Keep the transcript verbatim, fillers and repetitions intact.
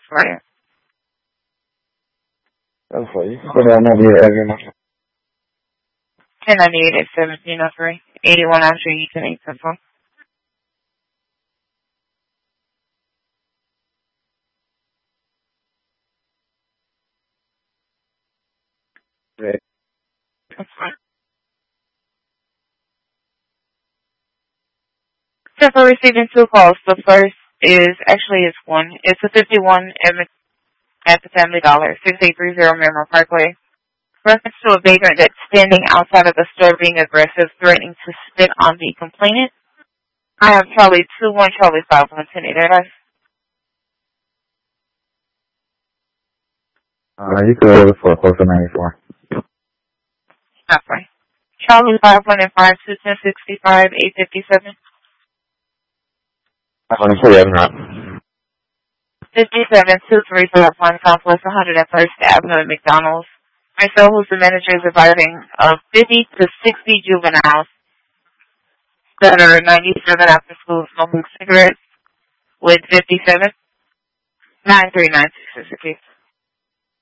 for you? That's fine. You can put that number here again. ten ninety-eight at seventeen oh three. eighty-one after Eaton eight Central. Right. That's fine. So we're receiving two calls. The first is, actually it's one. It's a fifty-one at the Family Dollar, six eight three zero Miramar Parkway. Reference to a vagrant that's standing outside of the store being aggressive, threatening to spit on the complainant. I have Charlie two one Charlie five one ten eight. Uh, you could order for close to ninety-four. That's right. Charlie five one and five two ten sixty five eight fifty seven. I'm going to put it right. Fifty-seven two three five one Southwest one hundred First Avenue at McDonald's. Myself, who's the manager, is advising of fifty to sixty juveniles that are ninety-seven after school smoking cigarettes with fifty-seven nine three nine six.